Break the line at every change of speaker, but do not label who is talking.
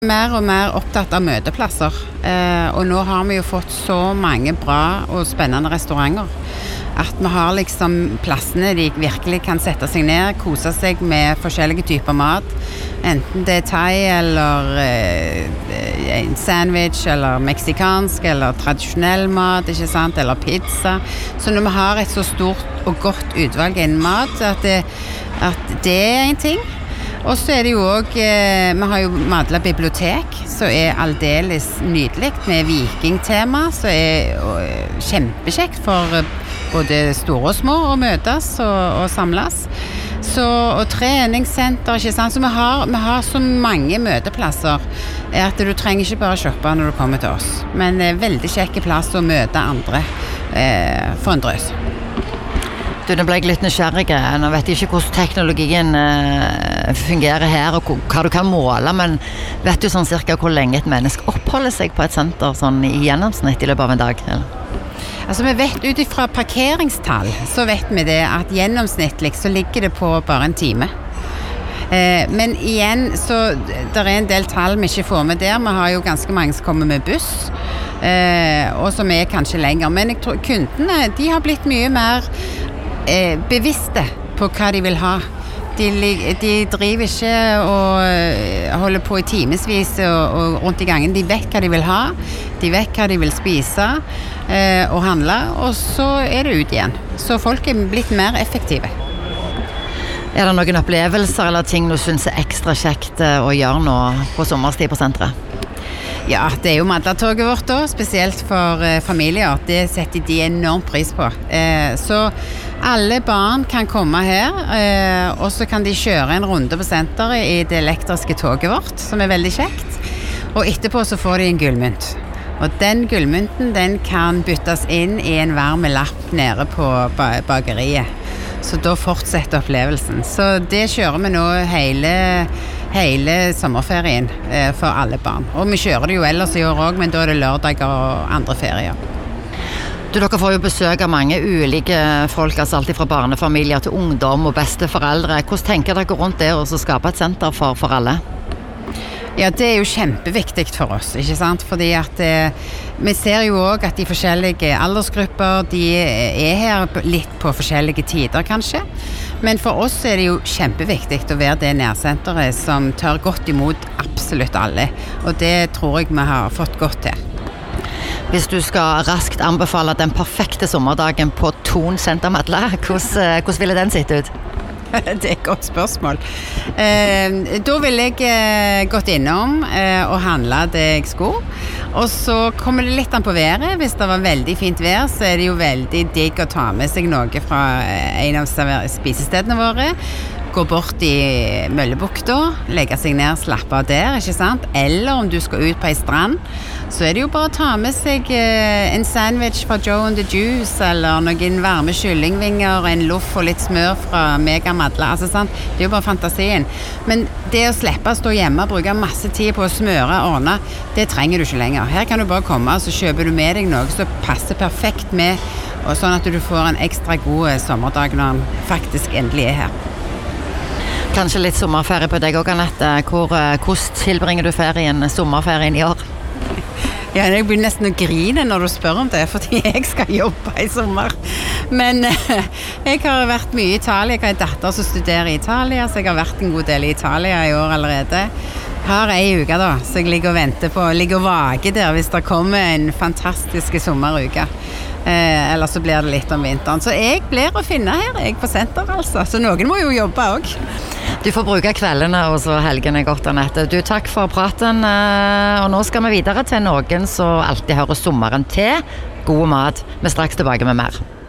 Mer og mer opptatt av møteplasser, og nå har vi jo fått så mange bra og spennende restauranter at vi har liksom plassene de virkelig kan sette seg ned, kose seg med forskjellige typer mat, enten det thai eller en sandwich eller meksikansk eller tradisjonell mat, ikke sant, eller pizza. Så når vi har et så stort og godt utvalg innen mat, at det en ting. Og så det jo også, vi har jo Madla bibliotek, så aldeles nydelig med vikingtema, så kjempekjekt for både store og små å møtes og samles. Så, og treningssenter, ikke sant? Så vi har så mange møteplasser at du trenger ikke bare shoppe når du kommer til oss. Men veldig kjekke plass å møte andre for en drøs.
Nå ble jeg litt nysgjerrig. Nå vet jeg ikke hvordan teknologien fungerer her, og hva du kan måle, men vet du sånn cirka hvor lenge et menneske oppholder seg på et senter sånn i gjennomsnitt i løpet av en dag? Eller?
Altså vi vet ut ifra parkeringstall, så vet vi det at gjennomsnittlig så ligger det på bare en time. Men igjen, så det en del tall vi ikke får med der. Vi har jo ganske mange som kommer med buss, og som kanskje lenger. Men jeg tror kundene, de har blitt mye mer bevisste på hva de vil ha. De driver ikke og holder på i timesvis og rundt i gangen. De vet hva de vil ha, de vet hva de vil spise og handle, og så det ut igjen. Så folk blitt mer effektive.
Det noen opplevelser eller ting du synes ekstra kjekt å gjøre nå på sommerstid på senteret?
Ja, det jo Madla-toget vårt da, spesielt for familier. Det setter de enormt pris på. Så alle barn kan komme her, og så kan de kjøre en runde på senteret i det elektriske toget vårt, som veldig kjekt. Og etterpå så får de en gullmynt. Og den gullmynten, den kan byttes inn i en varme lapp nede på bakeriet. Så da fortsetter opplevelsen. Så det kjører vi nå hele sommerferien for alle barn. Og vi kjører det jo ellers i år også, men da det lørdag og andre ferier.
Dere får jo besøk av mange ulike folk, altså alt fra barnefamilier til ungdom og besteforeldre. Hvordan tenker dere rundt det å skape et senter for alle?
Ja, det jo kjempeviktig for oss, ikke sant? Fordi at vi ser jo også at de forskjellige aldersgrupper, de her litt på forskjellige tider kanskje. Men for oss det jo kjempeviktig å være det nærsenteret som tør godt imot absolutt alle. Og det tror jeg vi har fått godt til.
Hvis du skal raskt anbefale den perfekte sommerdagen på Thon Senter Madla, hvordan ville den sitte ut?
Det et godt spørsmål. Da ville jeg gått innom og handlet det jeg skulle. Og så kommer det litt an på været. Hvis det var veldig fint vær, så det jo veldig digg å ta med seg noe fra en av spisestedene våre. Gå bort i Møllebukta, legge seg ned, slappe av der, ikke sant? Eller om du skal ut på en strand, så det jo bare å ta med seg en sandwich fra Joe and the Juice, eller noen varme kyllingvinger, en loff og litt smør fra Mega Madla, altså sant? Det jo bare fantasien. Men det å slippe å stå hjemme og bruke masse tid på å smøre og ordne, det trenger du ikke lenger. Her kan du bare komme, så kjøper du med deg noe som passer perfekt med, og sånn at du får en ekstra god sommerdag når den faktisk endelig her.
Kanskje litt sommerferie på deg også, Annette. Hvordan tilbringer du sommerferien i år?
Ja, jeg blir nesten å grine når du spør om det, fordi jeg skal jobbe i sommer. Men jeg har vært mye i Italia. Jeg har en datter som studerer i Italia, så jeg har vært en god del i Italia i år allerede. Har en uke da, så jeg ligger og venter på, ligger og vager der hvis det kommer en fantastisk sommeruke. Eller så blir det litt om vinteren. Så jeg blir å finne her, jeg på senter altså. Så noen må jo jobbe også.
Du får bruke kveldene og så helgene godt, Annette. Du, takk for praten. Og nå skal vi videre til noen som alltid hører sommeren til. God mat. Vi er straks tilbake med mer.